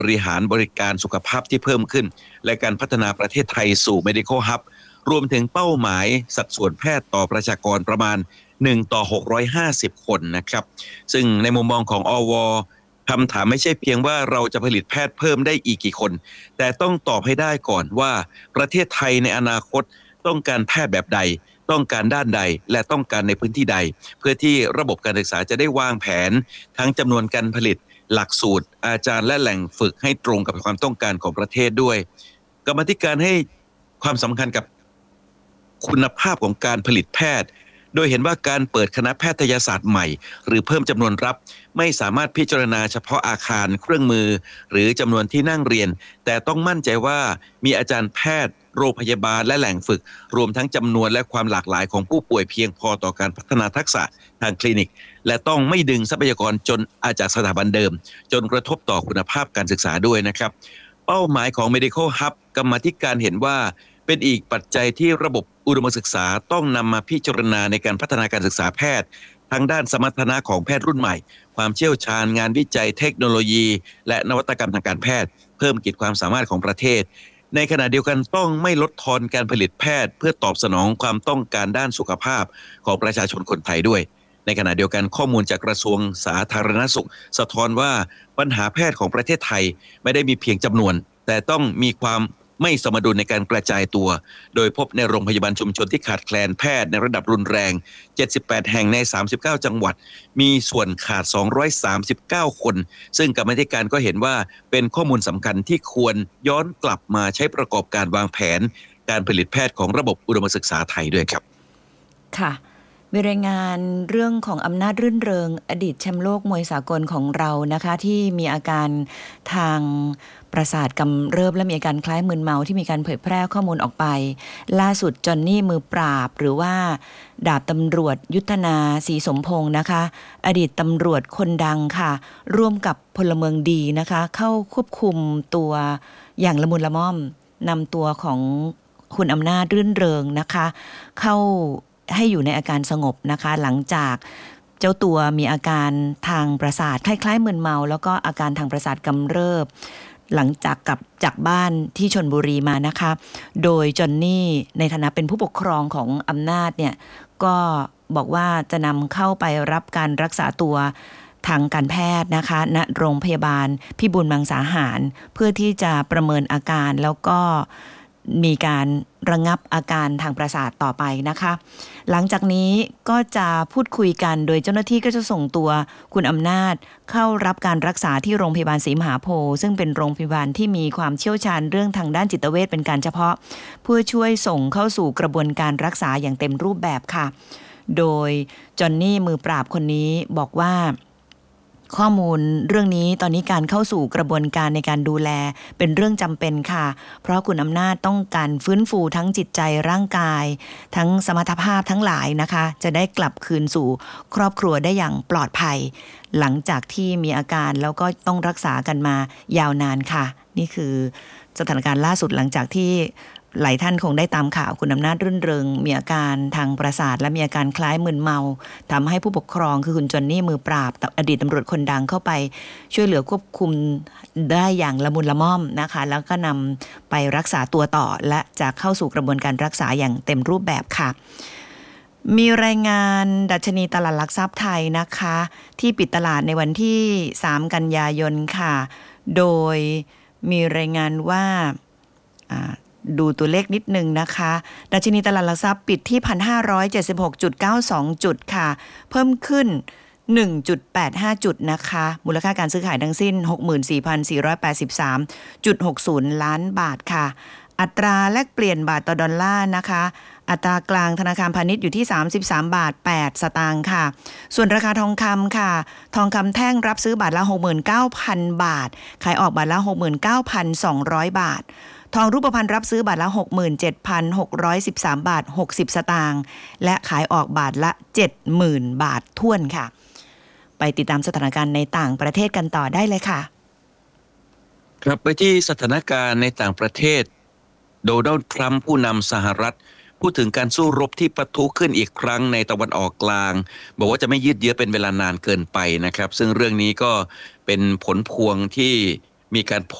บริหารบริการสุขภาพที่เพิ่มขึ้นและการพัฒนาประเทศไทยสู่ Medical Hub รวมถึงเป้าหมายสัดส่วนแพทย์ต่อประชากรประมาณ1 ต่อ 650 คนนะครับซึ่งในมุมมองของอวคำถามไม่ใช่เพียงว่าเราจะผลิตแพทย์เพิ่มได้อีกกี่คนแต่ต้องตอบให้ได้ก่อนว่าประเทศไทยในอนาคตต้องการแพทย์แบบใดต้องการด้านใดและต้องการในพื้นที่ใดเพื่อที่ระบบการศึกษาจะได้วางแผนทั้งจำนวนการผลิตหลักสูตรอาจารย์และแหล่งฝึกให้ตรงกับความต้องการของประเทศด้วยกรรมาธิการให้ความสำคัญกับคุณภาพของการผลิตแพทย์โดยเห็นว่าการเปิดคณะแพทยศาสตร์ใหม่หรือเพิ่มจำนวนรับไม่สามารถพิจารณาเฉพาะอาคารเครื่องมือหรือจำนวนที่นั่งเรียนแต่ต้องมั่นใจว่ามีอาจารย์แพทย์โรงพยาบาลและแหล่งฝึกรวมทั้งจำนวนและความหลากหลายของผู้ป่วยเพียงพอต่อการพัฒนาทักษะทางคลินิกและต้องไม่ดึงทรัพยากรจนอาจากสถาบันเดิมจนกระทบต่อคุณภาพการศึกษาด้วยนะครับเป้าหมายของ Medical Hub กรรมาธิการเห็นว่าเป็นอีกปัจจัยที่ระบบอุดมศึกษาต้องนำมาพิจารณาในการพัฒนาการศึกษาแพทย์ทั้งด้านสมรรถนะของแพทย์รุ่นใหม่ความเชี่ยวชาญงานวิจัยเทคโนโลยีและนวัตกรรมทางการแพทย์เพิ่มขีดความสามารถของประเทศในขณะเดียวกันต้องไม่ลดทอนการผลิตแพทย์เพื่อตอบสนองความต้องการด้านสุขภาพของประชาชนคนไทยด้วยในขณะเดียวกันข้อมูลจากกระทรวงสาธารณสุขสะท้อนว่าปัญหาแพทย์ของประเทศไทยไม่ได้มีเพียงจำนวนแต่ต้องมีความไม่สมดุลในการกระจายตัวโดยพบในโรงพยาบาลชุมชนที่ขาดแคลนแพทย์ในระดับรุนแรง78แห่งใน39จังหวัดมีส่วนขาด239คนซึ่งกรรมาธิการก็เห็นว่าเป็นข้อมูลสำคัญที่ควรย้อนกลับมาใช้ประกอบการวางแผนการผลิตแพทย์ของระบบอุดมศึกษาไทยด้วยครับค่ะมีรายงานเรื่องของอำนาจรื่นเริงอดีตแชมป์โลกมวยสากลของเรานะคะที่มีอาการทางประสาทกำเริบและมีอาการคล้ายมึนเมาที่มีการเผยแพร่ข้อมูลออกไปล่าสุดจอนนี่มือปราบหรือว่าดาบตำรวจยุทธนาศรีสมพงษ์นะคะอดีตตำรวจคนดังค่ะร่วมกับพลเมืองดีนะคะเข้าควบคุมตัวอย่างละมุนละม่อมนำตัวของคุณอำนาจรื่นเริงนะคะเข้าให้อยู่ในอาการสงบนะคะหลังจากเจ้าตัวมีอาการทางประสาทคล้ายๆมึนเมาแล้วก็อาการทางประสาทกำเริบหลังจากกลับจากบ้านที่ชลบุรีมานะคะโดยจอนนี่ในฐานะเป็นผู้ปกครองของอำนาจเนี่ยก็บอกว่าจะนำเข้าไปรับการรักษาตัวทางการแพทย์นะคะณโรงพยาบาลพิบูลมังสาหารเพื่อที่จะประเมินอาการแล้วก็มีการระงับอาการทางประสาทต่อไปนะคะหลังจากนี้ก็จะพูดคุยกันโดยเจ้าหน้าที่ก็จะส่งตัวคุณอำนาจเข้ารับการรักษาที่โรงพยาบาลศรีมหาโพธิ์ซึ่งเป็นโรงพยาบาลที่มีความเชี่ยวชาญเรื่องทางด้านจิตเวชเป็นการเฉพาะเพื่อช่วยส่งเข้าสู่กระบวนการรักษาอย่างเต็มรูปแบบค่ะโดยจอนนี่มือปราบคนนี้บอกว่าข้อมูลเรื่องนี้ตอนนี้การเข้าสู่กระบวนการในการดูแลเป็นเรื่องจำเป็นค่ะเพราะคุณอำนาจต้องการฟื้นฟูทั้งจิตใจร่างกายทั้งสมรรถภาพทั้งหลายนะคะจะได้กลับคืนสู่ครอบครัวได้อย่างปลอดภัยหลังจากที่มีอาการแล้วก็ต้องรักษากันมายาวนานค่ะนี่คือสถานการณ์ล่าสุดหลังจากที่หลายท่านคงได้ตามข่าวคุณอำนาจรื่นเริงมีอาการทางประสาทและมีอาการคล้ายมึนเมาทำให้ผู้ปกครองคือคุณจอนนี่มือปราบอดีตตำรวจคนดังเข้าไปช่วยเหลือควบคุมได้อย่างละมุนละม่อมนะคะแล้วก็นำไปรักษาตัวต่อและจะเข้าสู่กระบวนการรักษาอย่างเต็มรูปแบบค่ะมีรายงานดัชนีตลาดหลักทรัพย์ไทยนะคะที่ปิดตลาดในวันที่3กันยายนค่ะโดยมีรายงานว่าดูตัวเลขนิดนึงนะคะดัชนีตลาดหลักทรัพย์ปิดที่ 1,576.92 จุดค่ะเพิ่มขึ้น 1.85 จุดนะคะมูลค่าการซื้อขายทั้งสิ้น 64,483.60 ล้านบาทค่ะอัตราแลกเปลี่ยนบาทต่อดอลลาร์นะคะอัตรากลางธนาคารพาณิชย์อยู่ที่33 บาท 8 สตางค์ค่ะส่วนราคาทองคำค่ะทองคำแท่งรับซื้อบาทละ 69,000 บาทขายออกบาทละ 69,200 บาททองรูปพรรณรับซื้อบาทละ 67,613 บาท 60 สตางค์และขายออกบาทละ 70,000 บาทถ้วนค่ะไปติดตามสถานการณ์ในต่างประเทศกันต่อได้เลยค่ะกลับไปที่สถานการณ์ในต่างประเทศโดนัลด์ทรัมป์ผู้นำสหรัฐพูดถึงการสู้รบที่ปะทุขึ้นอีกครั้งในตะวันออกกลางบอกว่าจะไม่ยืดเยื้อเป็นเวลานานเกินไปนะครับซึ่งเรื่องนี้ก็เป็นผลพวงที่มีการ